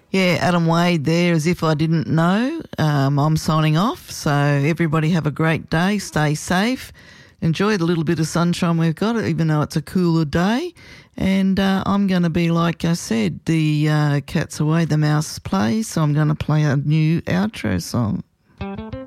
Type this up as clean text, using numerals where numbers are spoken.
Yeah, Adam Wade there, as if I didn't know. I'm signing off, so everybody have a great day, stay safe, enjoy the little bit of sunshine we've got, even though it's a cooler day. And I'm going to be, like I said, the cat's away, the mouse plays, so I'm going to play a new outro song.